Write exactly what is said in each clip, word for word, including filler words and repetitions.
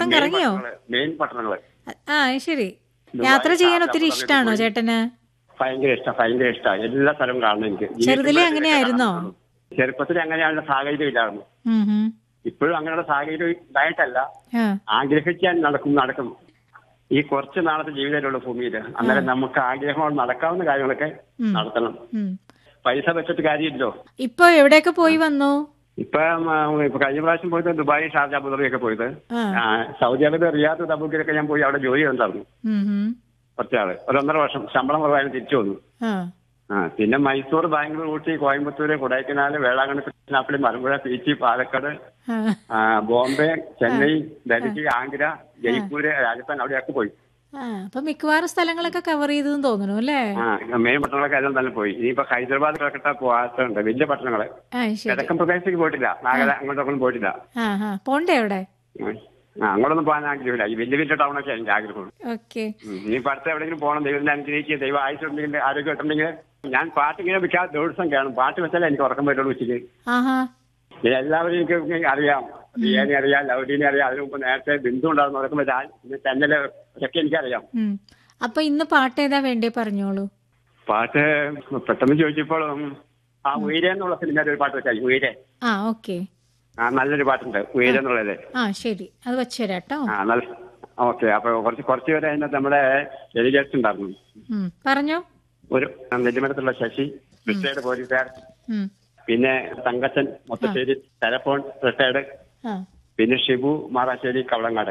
മൊത്തം കറങ്ങിയോ? മെയിൻ പട്ടണങ്ങള്. ആ ശരി. യാത്ര ചെയ്യാൻ ഒത്തിരി ഇഷ്ടാണോ ചേട്ടന്? ഭയങ്കര ഇഷ്ടം, ഭയങ്കര ഇഷ്ടമാണ്. എല്ലാ സ്ഥലവും കാണണം എനിക്ക്. ചെറുതിലെ അങ്ങനെയായിരുന്നോ? ചെറുപ്പത്തിൽ അങ്ങനെയുള്ള സാഹചര്യം ഇല്ലായിരുന്നു. ഉം ഉം. ഇപ്പോഴും അങ്ങനെയുള്ള സാഹചര്യം ഉണ്ടായിട്ടല്ല, ആ. ആഗ്രഹിക്കാൻ നടക്കും നടക്കും ഈ കുറച്ച് നാളത്തെ ജീവിതത്തിലുള്ള ഭൂമിയിൽ. അന്നേരം നമുക്ക് ആഗ്രഹം നടക്കാവുന്ന കാര്യങ്ങളൊക്കെ നടത്തണം. ഉം. പൈസ വെച്ചിട്ട് കാര്യമില്ലോ. ഇപ്പൊ എവിടെയൊക്കെ പോയി വന്നു? ഇപ്പൊ ഇപ്പൊ കഴിഞ്ഞ പ്രാവശ്യം പോയത് ദുബായ്, ഷാർജ, അബുദാബിയൊക്കെ പോയത്. ആ. ആ, സൗദി അറേബ്യ, റിയാദ്, തബൂക്കിലൊക്കെ ഞാൻ പോയി അവിടെ ജോലി ഉണ്ടായിരുന്നു. ഉം ഉം. കുറച്ചാള് ഒരു ഒന്നര വർഷം ശമ്പളം കുറവായിരുന്നു, തിരിച്ചു വന്നു. ആ. ആ പിന്നെ മൈസൂർ, ബാംഗ്ലൂർ, ഊട്ടി, കോയമ്പത്തൂര്, കൊടൈക്കനാല്, വേളാങ്കണ്ണി, കൃഷ്ണാപ്പള്ളി, മലമ്പുഴ, പീച്ചി, പാലക്കാട്, ആ. ആ, ബോംബെ, ചെന്നൈ, ഡൽഹി, ആഗ്ര, ജയ്പൂര്, രാജസ്ഥാൻ അവിടെയൊക്കെ പോയി. ആ അപ്പൊ മിക്കവാറും സ്ഥലങ്ങളൊക്കെ കവർ ചെയ്തെന്ന് തോന്നുന്നു അല്ലേ? ആ മെയിൻ പട്ടണങ്ങളൊക്കെ എല്ലാം തന്നെ പോയി. ഇനിയിപ്പോ ഹൈദരാബാദ്, കൽക്കട്ട പോകാത്തുണ്ട്, വലിയ പട്ടണങ്ങള്. ആ ശരി. കിഴക്കൻ പ്രദേശത്തേക്ക് പോയിട്ടില്ല, നാഗല അങ്ങോട്ടൊന്നും പോയിട്ടില്ല. ആ ആ പോണ്ടേ അവിടെ? ആ അങ്ങോട്ടൊന്നും പോകാൻ ആഗ്രഹമില്ല. ഈ വലിയ വലിയ ടൗണൊക്കെ എനിക്ക് ആഗ്രഹമുള്ളൂ. ഓക്കെ. ഇനിയിപ്പോ അടുത്ത് എവിടെയെങ്കിലും പോകണം, ദൈവത്തിന്റെ അനുഗ്രഹിക്കുക, ദൈവം ആയിട്ടുണ്ടെങ്കിൽ, ആരോഗ്യം ഇട്ടുണ്ടെങ്കിൽ. ഞാൻ പാട്ട് ഇങ്ങനെ വെക്കാൻ ദിവസം കാണും. പാട്ട് വെച്ചാലേ എനിക്ക് ഉറക്കം പറ്റുള്ളൂ ഉച്ചയ്ക്ക്. ആഹാ. എല്ലാവരും എനിക്ക് അറിയാം, റിയാനെ അറിയാം, ലൗഡീനെ അറിയാം. അതിന് മുമ്പ് നേരത്തെ ബിന്ദു ഉണ്ടായിരുന്നു, ഉറക്കം വെച്ചാൽ തന്നെ ഒക്കെ എനിക്കറിയാം. അപ്പൊ ഇന്ന് പാട്ട് ഏതാ വേണ്ടേ പറഞ്ഞോളൂ. പാട്ട് പെട്ടെന്ന് ചോദിച്ചപ്പോൾ ആ ഉയരെ എന്നുള്ള സിനിമയുടെ ഒരു പാട്ട് വെച്ചാൽ ഉയരെ. ആ ഓക്കെ. ആ നല്ലൊരു പാട്ടുണ്ട് ഉയരെ എന്നുള്ളത്. ആ ശരി, അത് വെച്ചുതരാട്ടോ. ആ നല്ല ഓക്കെ. അപ്പൊ കുറച്ച് കുറച്ച് പേര് അതിനകത്ത് നമ്മുടെ ഡെലിഗേറ്റ്സ് ഉണ്ടായിരുന്നു. പറഞ്ഞോ. ഒരു നെല്ലിമരത്തുള്ള ശശി, റിട്ടയർഡ് പോലീസുകാർ, പിന്നെ തങ്കച്ചൻ മൊത്തശ്ശേരി, ടെലഫോൺ റിട്ടയർഡ്, പിന്നെ ഷിബു മാറാശ്ശേരി കവളങ്ങാട്.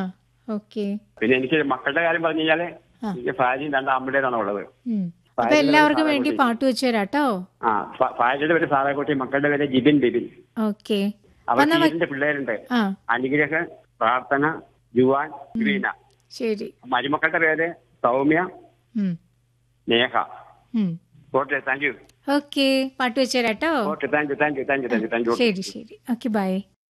പിന്നെ എനിക്ക് മക്കളുടെ കാര്യം പറഞ്ഞു കഴിഞ്ഞാല് എനിക്ക് ഭാര്യയും രണ്ട് അമ്മയുടേതാണ് ഉള്ളത്. അപ്പൊ എല്ലാവർക്കും വേണ്ടി പാട്ട് വെച്ചു തരാട്ടോ. ആ ഭാര്യയുടെ പേര് സാറാക്കുട്ടി, മക്കളുടെ പേര് ജിബിൻ ബിബിൻ. ഓക്കെ. അവരുടെ പിള്ളേരുണ്ട്, അനുഗ്രഹ, പ്രാർത്ഥന, ജുവാൻ, ഗ്രീന. ശരി. മരുമക്കളുടെ പേര് Soumya, Neha. Okay, thank you. Okay, പാട്ട് വെച്ചു തരാട്ടോ. Okay, thank you thank you thank you thank you thank you. ശരി ശരി. Okay, by.